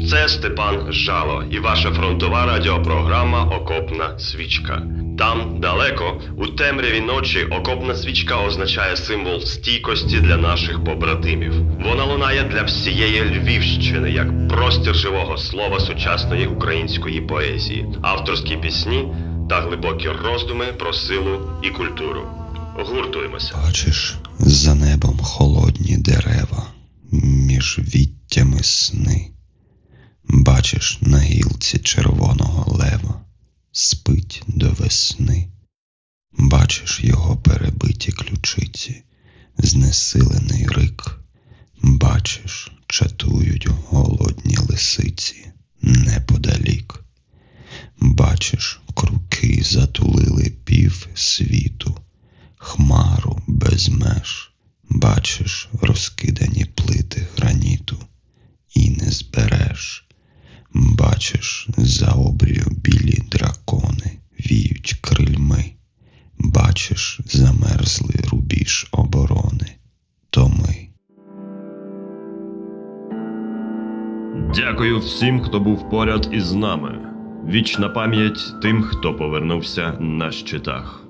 Це Степан Жало і ваша фронтова радіопрограма «Окопна свічка». Там, далеко, у темряві ночі, окопна свічка означає символ стійкості для наших побратимів. Вона лунає для всієї Львівщини, як простір живого слова сучасної української поезії, авторські пісні та глибокі роздуми про силу і культуру. Гуртуємося. Бачиш, за небом холодні дерева, між віттями сни. Бачиш, на гілці червоного лева спить до весни. Бачиш його перебиті ключиці, знесилений рик. Бачиш, чатують голодні лисиці неподалік. Бачиш, круки затулили пів світу, хмару без меж. Бачиш, розкидані плити граніту, і не збереш. Бачиш, за обрію білі дракони віють крильми. Бачиш, замерзлий рубіж оборони. То ми. Дякую всім, хто був поряд із нами. Вічна пам'ять тим, хто повернувся на щитах.